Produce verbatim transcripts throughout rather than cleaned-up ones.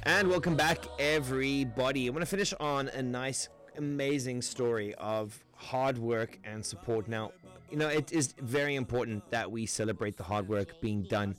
And welcome back, everybody. I want to finish on a nice, amazing story of hard work and support. Now, you know, it is very important that we celebrate the hard work being done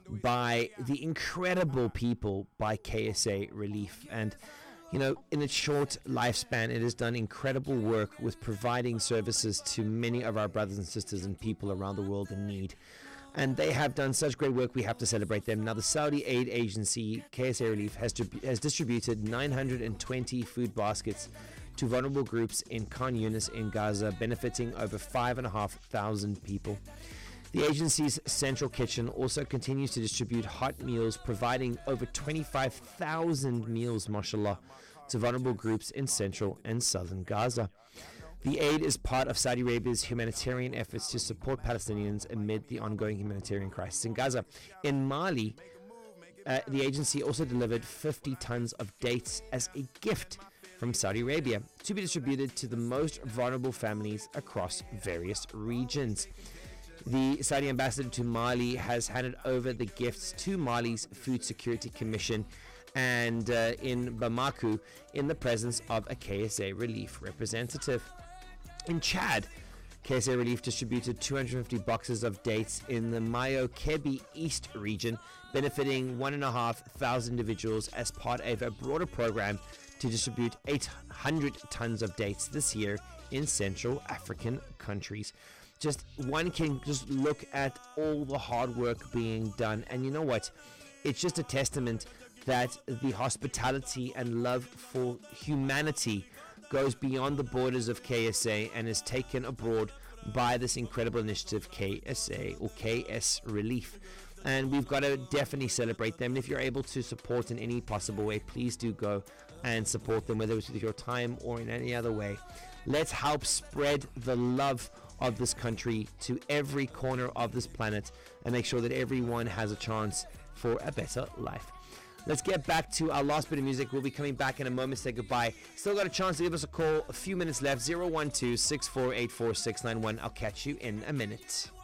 by the incredible people by K S A Relief. And, you know, in its short lifespan, it has done incredible work with providing services to many of our brothers and sisters and people around the world in need. And they have done such great work, we have to celebrate them. Now, the Saudi aid agency, K S A Relief, has, has distributed nine hundred twenty food baskets to vulnerable groups in Khan Yunis in Gaza, benefiting over five and a half thousand people. The agency's central kitchen also continues to distribute hot meals, providing over twenty-five thousand meals, mashallah, to vulnerable groups in central and southern Gaza. The aid is part of Saudi Arabia's humanitarian efforts to support Palestinians amid the ongoing humanitarian crisis in Gaza. In Mali, uh, the agency also delivered fifty tons of dates as a gift from Saudi Arabia to be distributed to the most vulnerable families across various regions. The Saudi ambassador to Mali has handed over the gifts to Mali's Food Security Commission and uh, in Bamako in the presence of a K S A Relief representative. In Chad, K S A Relief distributed two hundred fifty boxes of dates in the Mayo Kebi East region, benefiting one and a half thousand individuals as part of a broader program to distribute eight hundred tons of dates this year in Central African countries. Just one can just look at all the hard work being done, and you know what? It's just a testament that the hospitality and love for humanity goes beyond the borders of K S A and is taken abroad by this incredible initiative, K S A or K S Relief. And we've got to definitely celebrate them. And if you're able to support in any possible way, please do go and support them, whether it's with your time or in any other way. Let's help spread the love of this country to every corner of this planet and make sure that everyone has a chance for a better life. Let's get back to our last bit of music. We'll be coming back in a moment to say goodbye. Still got a chance to give us a call. A few minutes left. zero one two, six four eight four, six nine one. I'll catch you in a minute.